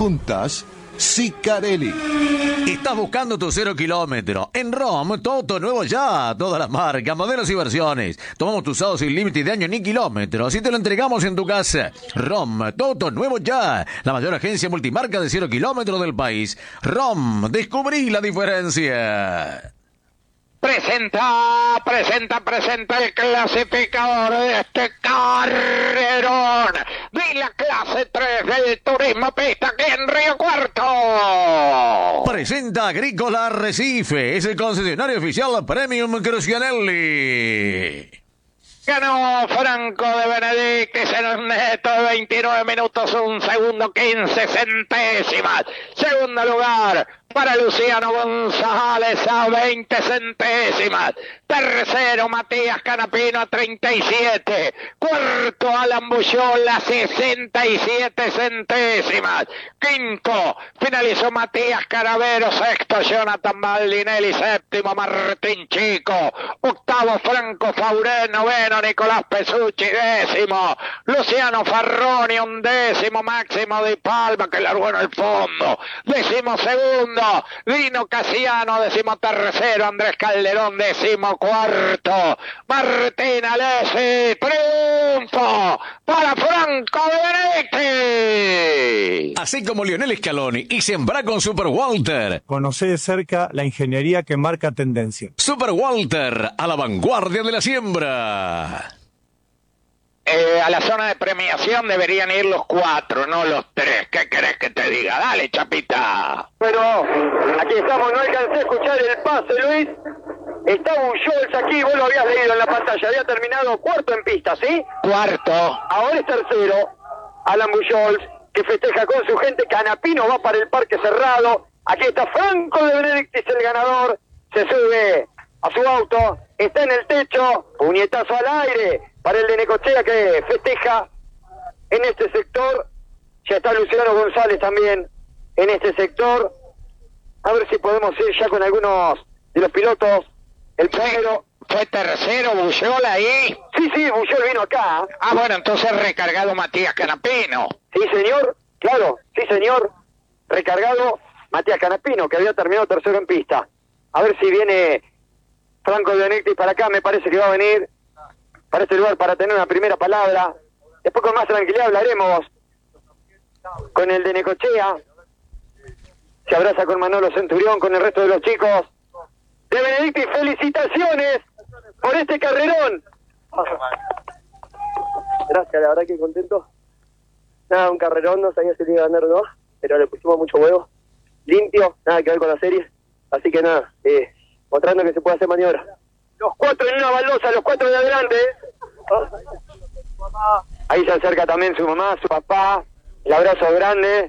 juntas, Sicarelli. Estás buscando tu 0 kilómetro. En ROM, todo nuevo ya. Todas las marcas, modelos y versiones. Tomamos tu usado sin límite de año ni kilómetros y te lo entregamos en tu casa. ROM, todo nuevo ya. La mayor agencia multimarca de 0 kilómetros del país. ROM, descubrí la diferencia. Presenta el clasificador de este carrerón de la clase 3 del turismo pista aquí en Río Cuarto. Presenta Agrícola Recife, es el concesionario oficial Premium Crucianelli. Ganó Franco de Benedictis en un neto de 29 minutos, 1 segundo 15 centésimas. Segundo lugar para Luciano González a 20 centésimas. Tercero Matías Canapino a 37. Cuarto Alan Bullol a 67 centésimas. Quinto finalizó Matías Caravero. Sexto Jonathan Baldinelli. Séptimo Martín Chico. Octavo Franco Fauré. Noveno Nicolás Pesucci. Décimo Luciano Farroni. 11º Máximo Di Palma, que largó en el fondo. 12º Dino Casiano. 13º Andrés Calderón. 14º Martín Alessi. Triunfo para Franco de Benedictis. Así como Lionel Scaloni y Sembrá con Super Walter. Conocé de cerca la ingeniería que marca tendencia. Super Walter, a la vanguardia de la siembra. A la zona de premiación deberían ir los 4, no los 3. ¿Qué querés que te diga? Dale, Chapita. Bueno, aquí estamos, no alcancé a escuchar el pase, Luis. Está Bujols aquí, vos lo habías leído en la pantalla, había terminado cuarto en pista, ¿sí? Cuarto. Ahora es tercero, Alan Bujols, que festeja con su gente. Canapino va para el parque cerrado. Aquí está Franco de Benedictis, el ganador. Se sube a su auto, está en el techo, puñetazo al aire para el de Necochea, que festeja en este sector. Ya está Luciano González también en este sector. A ver si podemos ir ya con algunos de los pilotos. El primero ¿Fue tercero Bullol ahí? Sí, Bujols vino acá. Ah, bueno, entonces recargado Matías Canapino. Sí, señor, claro, sí, señor. Recargado Matías Canapino, que había terminado tercero en pista. A ver si viene Franco de Benedictis para acá, me parece que va a venir para este lugar para tener una primera palabra. Después con más tranquilidad hablaremos con el de Necochea. Se abraza con Manolo Centurión, con el resto de los chicos de Benedictis. Felicitaciones por este carrerón. Gracias, la verdad que contento. Nada, un carrerón, no sabía si le iba a ganar o no, pero le pusimos mucho huevo. Limpio, nada que ver con la serie. Así que nada, mostrando que se puede hacer maniobra. Los 4 en una baldosa, los 4 de adelante. Ahí se acerca también su mamá, su papá. El abrazo grande.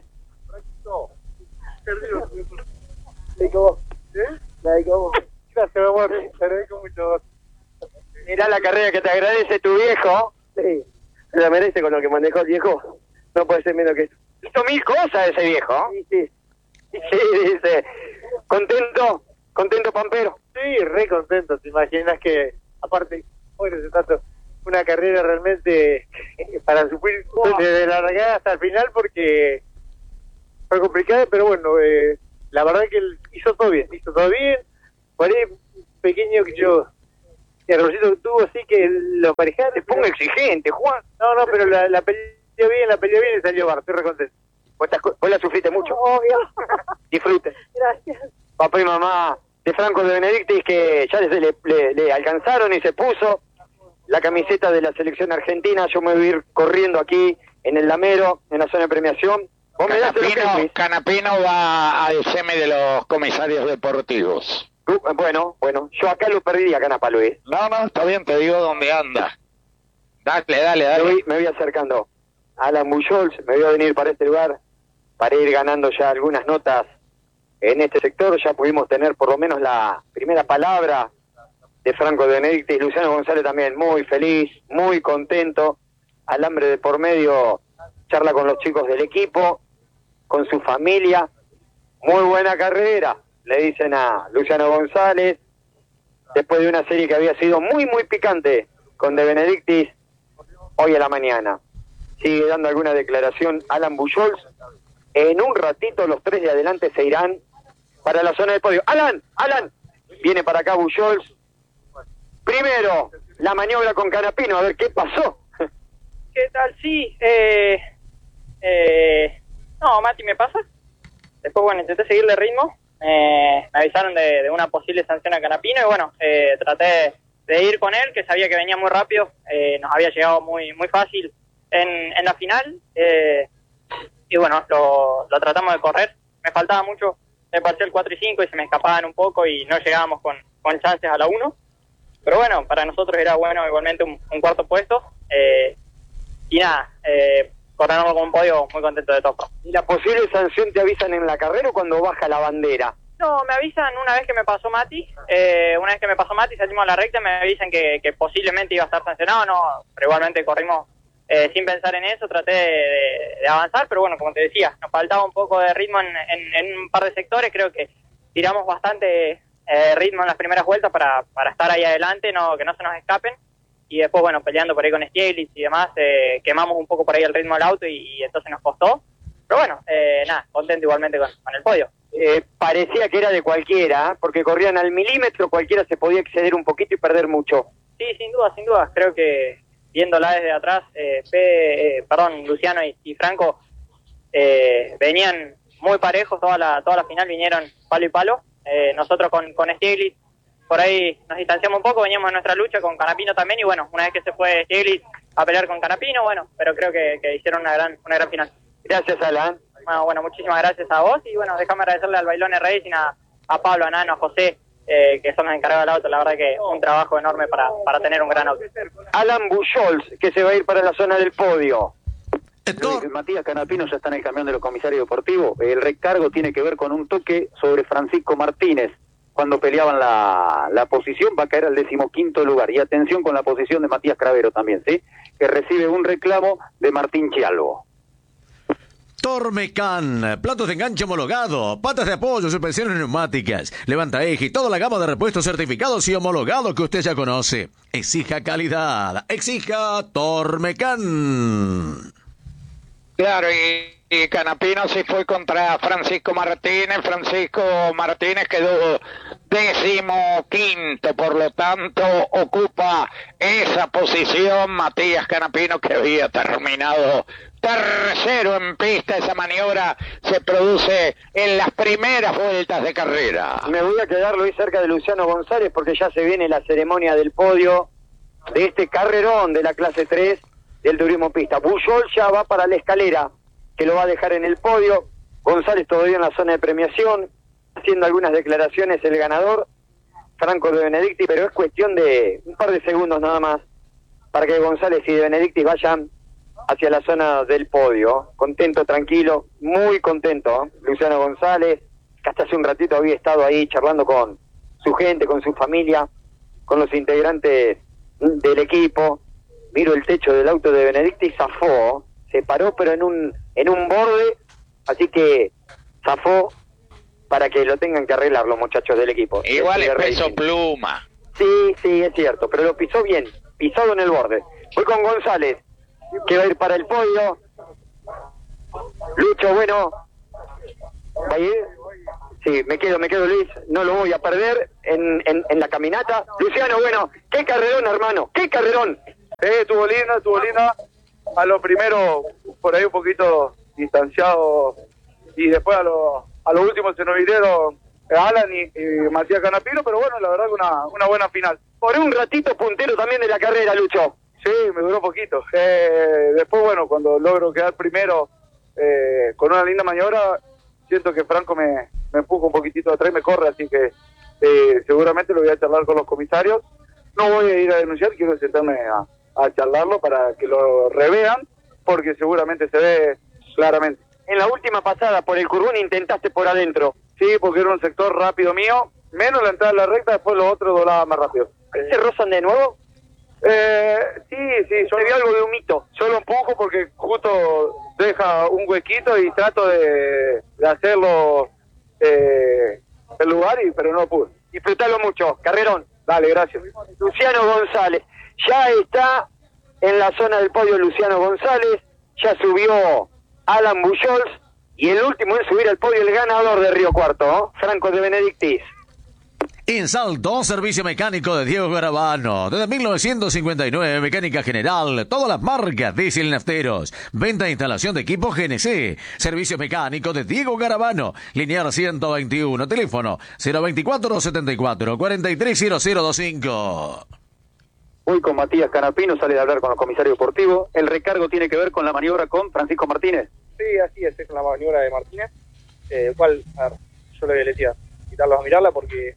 Gracias, mi amor. Te agradezco mucho. Mirá la carrera que te agradece tu viejo. Sí, se la merece con lo que manejó el viejo. No puede ser menos que eso. Hizo 1000 cosas ese viejo. Sí, dice. Contento Pampero. Sí, re contento. Te imaginas que, aparte, bueno, se trata una carrera realmente para sufrir desde la largada hasta el final, porque fue complicada, pero bueno, la verdad que él hizo todo bien. Por ahí, pequeño errorcito que tuvo, así que lo parejaron. Te pongo exigente, Juan. No, pero la peleó bien y salió bar, estoy recontento. Vos la sufriste mucho. Obvio. Disfrute. Gracias. Papá y mamá de Franco de Benedictis, que ya le alcanzaron y se puso la camiseta de la selección argentina. Yo me voy a ir corriendo aquí en el Lamero, en la zona de premiación. ¿Vos me das el ok, Canapino va al semi de los comisarios deportivos. Bueno, yo acá lo perdiría, Canapa, Luis. No, está bien, te digo dónde anda. Dale. Me voy acercando. Alan Bujols, me voy a venir para este lugar para ir ganando ya algunas notas en este sector. Ya pudimos tener por lo menos la primera palabra de Franco de Benedictis. Luciano González también muy feliz, muy contento. Alambre de por medio, charla con los chicos del equipo, con su familia. Muy buena carrera, le dicen a Luciano González, después de una serie que había sido muy picante con de Benedictis hoy a la mañana. Sigue dando alguna declaración Alan Bujols, En un ratito los 3 de adelante se irán para la zona del podio. Alan, viene para acá Bujols. Primero, la maniobra con Canapino, a ver qué pasó. ¿Qué tal? Sí, no, Mati me pasa. Después, bueno, intenté seguirle ritmo. Me avisaron de una posible sanción a Canapino y bueno, traté de ir con él, que sabía que venía muy rápido. Nos había llegado muy fácil en la final. Y bueno, lo tratamos de correr. Me faltaba mucho el parcial 4 y 5 y se me escapaban un poco y no llegábamos con chances a la 1. Pero bueno, para nosotros era bueno igualmente un cuarto puesto. Y nada, coronamos con un podio, muy contento de todo. ¿Y la posible sanción te avisan en la carrera o cuando baja la bandera? No, me avisan una vez que me pasó Mati. Salimos a la recta, me avisan que posiblemente iba a estar sancionado, no, pero igualmente corrimos sin pensar en eso, traté de avanzar, pero bueno, como te decía, nos faltaba un poco de ritmo en un par de sectores, creo que tiramos bastante ritmo en las primeras vueltas para estar ahí adelante, que no se nos escapen, y después, bueno, peleando por ahí con Stieglitz y demás, quemamos un poco por ahí el ritmo del auto y entonces nos costó, pero bueno, nada, contento igualmente con el podio. Parecía que era de cualquiera, porque corrían al milímetro, cualquiera se podía exceder un poquito y perder mucho. Sí, sin duda, creo que viéndola desde atrás, Luciano y Franco venían muy parejos, toda la final vinieron palo y palo. Nosotros con Stieglitz por ahí nos distanciamos un poco, veníamos en nuestra lucha con Canapino también y bueno, una vez que se fue Stieglitz a pelear con Canapino, bueno, pero creo que hicieron una gran final. Gracias, Alan. Bueno, muchísimas gracias a vos y bueno, déjame agradecerle al Bailones Racing, a Pablo, a Nano, a José, que son los encargados del auto, la verdad que un trabajo enorme para tener un gran auto. Alan Bujols, que se va a ir para la zona del podio. Matías Canapino ya está en el camión de los comisarios deportivos. El recargo tiene que ver con un toque sobre Francisco Martínez. Cuando peleaban la posición va a caer al 15º lugar. Y atención con la posición de Matías Cravero también, ¿sí? Que recibe un reclamo de Martín Chialvo. Tormecan, platos de enganche homologado, patas de apoyo, suspensiones neumáticas, levanta eje y toda la gama de repuestos certificados y homologados que usted ya conoce. Exija calidad, exija Tormecan. Claro, y Canapino sí fue contra Francisco Martínez. Francisco Martínez quedó 15º, por lo tanto ocupa esa posición Matías Canapino, que había terminado tercero en pista. Esa maniobra se produce en las primeras vueltas de carrera. Me voy a quedar, Luis, cerca de Luciano González porque ya se viene la ceremonia del podio de este carrerón de la clase 3 del turismo pista. Bujols ya va para la escalera, que lo va a dejar en el podio. González todavía en la zona de premiación, haciendo algunas declaraciones el ganador, Franco de Benedictis, pero es cuestión de un par de segundos nada más para que González y de Benedictis vayan hacia la zona del podio. Contento, tranquilo, muy contento, ¿eh? Luciano González, que hasta hace un ratito había estado ahí charlando con su gente, con su familia, con los integrantes del equipo. Miro el techo del auto de Benedictis, zafó, se paró pero en un borde, así que zafó para que lo tengan que arreglar los muchachos del equipo. Igual es peso pluma. Sí, es cierto, pero lo pisó bien, pisado en el borde. Voy con González, que va a ir para el podio. Lucho, bueno, ¿va a ir? Sí, me quedo Luis, no lo voy a perder en la caminata. Luciano, bueno, qué carrerón, hermano, qué carrerón. Estuvo linda. A lo primero, por ahí un poquito distanciado, y después a lo último se nos vinieron Alan y Matías Canapino, pero bueno, la verdad que una buena final. Por un ratito puntero también de la carrera, Lucho. Sí, me duró poquito. Después, bueno, cuando logro quedar primero con una linda maniobra, siento que Franco me empuja un poquitito atrás y me corre, así que seguramente lo voy a charlar con los comisarios. No voy a ir a denunciar, quiero sentarme a charlarlo para que lo revean, porque seguramente se ve claramente. En la última pasada por el Curbón intentaste por adentro. Sí, porque era un sector rápido mío, menos la entrada a la recta, después los otros doblaba más rápido. ¿Se rozan de nuevo? Sí, yo vi algo de un mito. Yo lo empujo porque justo deja un huequito y trato de hacerlo el lugar, pero no pude. Disfrutalo mucho, carrerón. Dale, gracias. Luciano González, ya está en la zona del podio Luciano González, ya subió Alan Bujols, Y el último en subir al podio, el ganador de Río Cuarto, Franco de Benedictis. En Salto, servicio mecánico de Diego Garabano. Desde 1959, mecánica general, todas las marcas, diésel nafteros. Venta e instalación de equipos GNC. Servicio mecánico de Diego Garabano. Linear 121, teléfono 024-74-430025. Hoy con Matías Canapino sale de hablar con el comisario deportivo. El recargo tiene que ver con la maniobra con Francisco Martínez. Sí, así es con la maniobra de Martínez. Cual, a ver, yo le decía, quitarlos a mirarla porque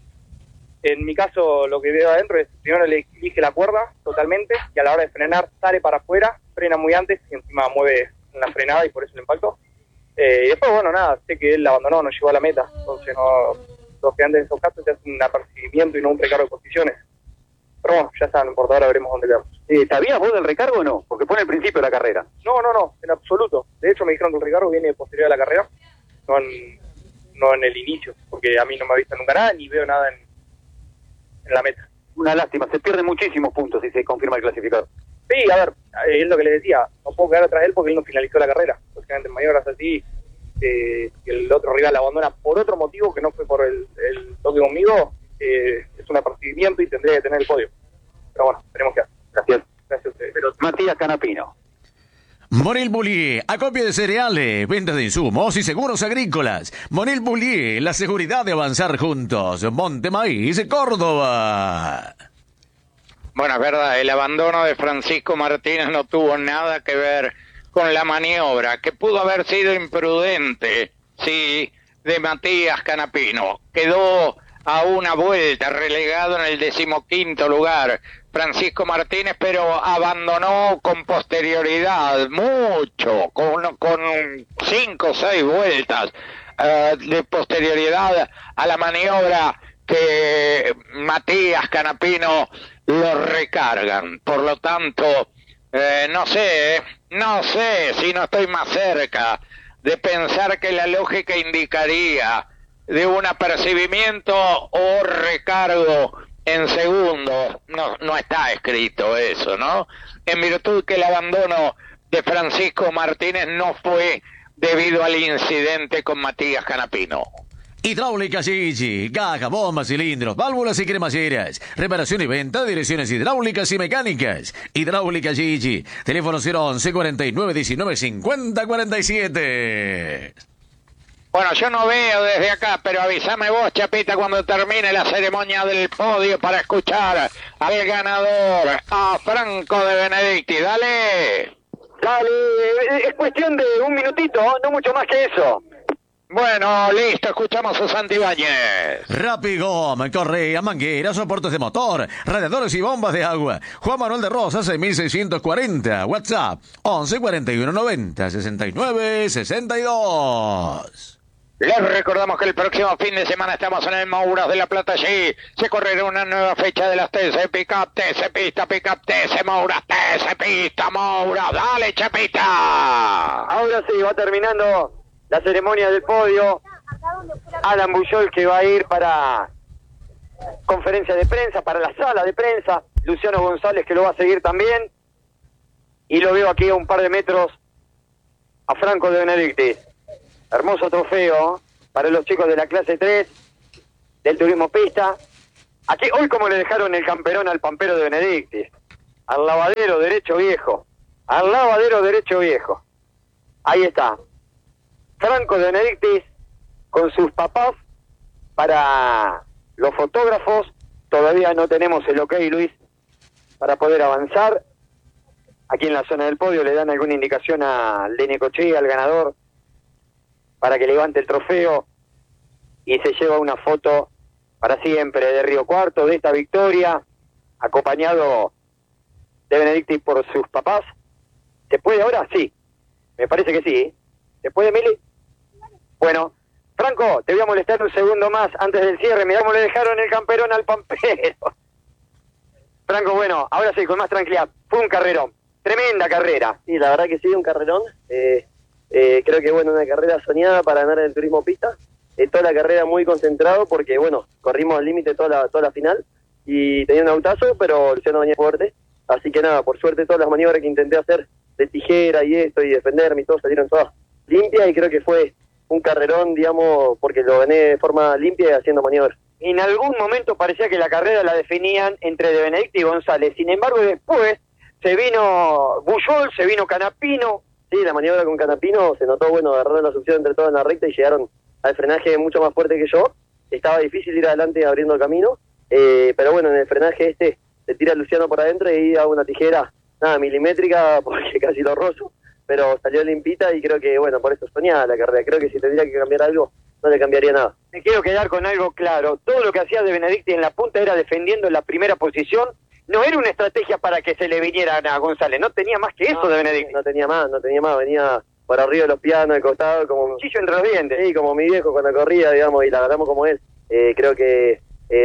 en mi caso lo que veo adentro es, primero le elige la cuerda totalmente y a la hora de frenar sale para afuera, frena muy antes y encima mueve en la frenada y por eso el impacto. Y después, bueno, nada, sé que él la abandonó, no llegó a la meta, entonces no, los que antes de esos casos se hacen un apercibimiento y no un recargo de posiciones. Pero bueno, ya está, no importa, ahora veremos dónde quedamos. ¿Sabías vos del recargo o no? Porque fue en el principio de la carrera. No, en absoluto. De hecho me dijeron que el recargo viene posterior a la carrera, no en el inicio, porque a mí no me ha visto nunca nada, ni veo nada en la meta. Una lástima, se pierden muchísimos puntos si se confirma el clasificador. Sí, a ver, es lo que les decía, no puedo quedar atrás de él porque él no finalizó la carrera. Lógicamente en maniobras así, el otro rival abandona por otro motivo que no fue por el toque conmigo, es un apercibimiento y tendría que tener el podio. Pero bueno, tenemos que hacer. Gracias. Gracias a ustedes. Pero Matías Canapino. Monil Bullier, acopio de cereales, ventas de insumos y seguros agrícolas. Monil Bullier, la seguridad de avanzar juntos. Monte Maíz, Córdoba. Bueno, es verdad, el abandono de Francisco Martínez no tuvo nada que ver con la maniobra, que pudo haber sido imprudente, sí, de Matías Canapino. Quedó a una vuelta, relegado en el 15º lugar. Francisco Martínez, pero abandonó con posterioridad, mucho, con 5 o 6 vueltas de posterioridad a la maniobra que Matías Canapino lo recargan. Por lo tanto, no sé si no estoy más cerca de pensar que la lógica indicaría de un apercibimiento o recargo en segundos. No está escrito eso, ¿no? En virtud que el abandono de Francisco Martínez no fue debido al incidente con Matías Canapino. Hidráulica Gigi, caja, bombas, cilindros, válvulas y cremalleras. Reparación y venta de direcciones hidráulicas y mecánicas. Hidráulica Gigi, teléfono 011 49 19 50 47. Bueno, yo no veo desde acá, pero avísame vos, Chapita, cuando termine la ceremonia del podio para escuchar al ganador, a Franco de Benedictis. Dale. Dale, es cuestión de un minutito, no mucho más que eso. Bueno, listo, escuchamos a Santi Ibáñez. Rapigom, correa, mangueras, soportes de motor, radiadores y bombas de agua. Juan Manuel de Rosas, 6640. WhatsApp, 11 41 90 69 62. Les recordamos que el próximo fin de semana estamos en el Mouras de La Plata. Allí se correrá una nueva fecha de las TC Pickup, TC Pista, Pickup, TC Mouras, TC Pista, Mouras. Dale, Chapita. Ahora sí, va terminando la ceremonia del podio. Alan Buyol, que va a ir para conferencia de prensa, para la sala de prensa. Luciano González, que lo va a seguir también. Y lo veo aquí a un par de metros a Franco de Benedictis. Hermoso trofeo para los chicos de la clase 3 del turismo pista. Aquí, hoy como le dejaron el camperón al pampero de Benedictis. Al lavadero derecho viejo. Al lavadero derecho viejo. Ahí está. Franco de Benedictis con sus papás para los fotógrafos. Todavía no tenemos el ok, Luis, para poder avanzar. Aquí en la zona del podio le dan alguna indicación al Necochea, al ganador, para que levante el trofeo y se lleva una foto para siempre de Río Cuarto, de esta victoria, acompañado de Benedictis por sus papás. ¿Se puede ahora? Sí, me parece que sí. ¿Se puede, Mili? Bueno, Franco, te voy a molestar un segundo más antes del cierre. Mirá cómo le dejaron el camperón al pampero. Franco, bueno, ahora sí, con más tranquilidad. Fue un carrerón, tremenda carrera. Sí, la verdad que sí, un carrerón. Creo que bueno, una carrera soñada para ganar el turismo pista. Toda la carrera muy concentrado porque bueno, corrimos al límite toda la final y tenía un autazo, pero Luciano venía fuerte. Así que nada, por suerte todas las maniobras que intenté hacer de tijera y esto y defenderme y todo salieron todas limpia y creo que fue un carrerón, digamos, porque lo gané de forma limpia y haciendo maniobras. En algún momento parecía que la carrera la definían entre De Benedicti y González. Sin embargo, después se vino Bullol, se vino Canapino. Sí, la maniobra con Canapino se notó, bueno, agarraron la succión entre todos en la recta y llegaron al frenaje mucho más fuerte que yo. Estaba difícil ir adelante abriendo el camino, pero bueno, en el frenaje se tira Luciano por adentro y da una tijera, nada, milimétrica, porque casi lo rozo, pero salió limpita y creo que, bueno, por eso soñaba la carrera. Creo que si tendría que cambiar algo, no le cambiaría nada. Me quiero quedar con algo claro. Todo lo que hacía De Benedicti en la punta era defendiendo la primera posición. No era una estrategia para que se le vinieran a González. No tenía más que eso De Benedicti. No tenía más. Venía por arriba de los pianos, al costado, como... Chillo entre los dientes. Sí, como mi viejo cuando corría, digamos, y la agarramos como él. Creo que,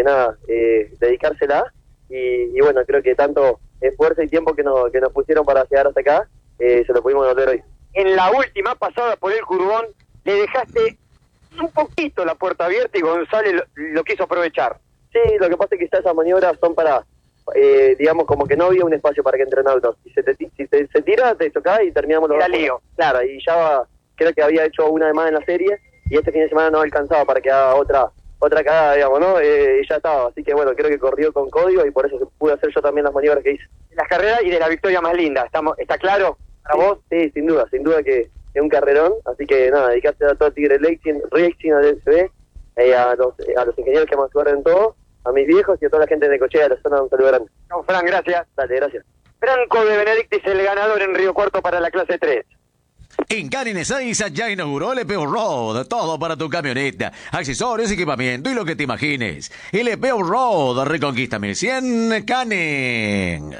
dedicársela. Y bueno, creo que tanto esfuerzo y tiempo que nos pusieron para llegar hasta acá, se lo pudimos devolver hoy. En la última pasada por el Curbón, le dejaste un poquito la puerta abierta y González lo quiso aprovechar. Sí, lo que pasa es que esas maniobras son para, digamos, como que no había un espacio para que entren autos. Si se tira, te chocás y terminamos los... Era lío. Claro, y ya creo que había hecho una de más en la serie y este fin de semana no alcanzaba para que haga otra cagada, digamos, ¿no? Y ya estaba, así que bueno, creo que corrió con código y por eso pude hacer yo también las maniobras que hice. Las carreras y de la victoria más linda, ¿está claro para vos? Sí, sin duda que es un carrerón, así que nada, dedicarse a todo Tigre Racing, al LCB, a los ingenieros que me ayudaron en todo, a mis viejos y a toda la gente de Necochea de la zona, un saludo grande. No, Fran, gracias. Dale, gracias. Franco De Benedicti es el ganador en Río Cuarto para la clase 3. En Canine Ezeiza ya inauguró LPO Road, todo para tu camioneta, accesorios, equipamiento y lo que te imagines. LPO Road, Reconquista 1100, Canin.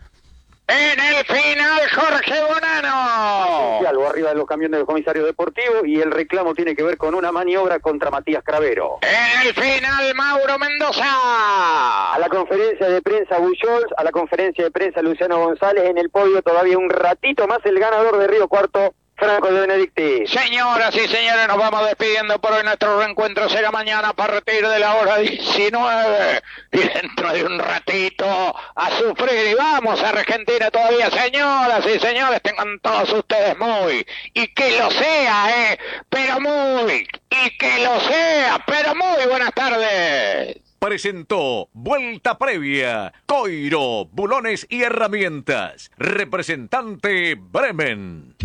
En el final, Jorge Bonano. Algo arriba de los camiones del comisario deportivo y el reclamo tiene que ver con una maniobra contra Matías Cravero. En el final, Mauro Mendoza. A la conferencia de prensa Bujols, a la conferencia de prensa Luciano González, en el podio todavía un ratito más el ganador de Río Cuarto, Franco De Benedicti. Señoras y señores, nos vamos despidiendo por hoy. Nuestro reencuentro será mañana a partir de la hora 19. Y dentro de un ratito a sufrir. Y vamos a Argentina todavía. Señoras y señores, tengan todos ustedes muy. Y que lo sea, pero muy. Y que lo sea, pero muy buenas tardes. Presentó Vuelta Previa, Coiro, Bulones y Herramientas. Representante Bremen.